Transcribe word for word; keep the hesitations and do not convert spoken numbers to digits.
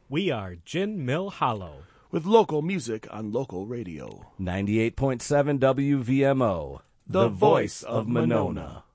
We are Gin Mill Hollow. With local music on local radio. ninety-eight point seven W V M O, The, the voice of Monona.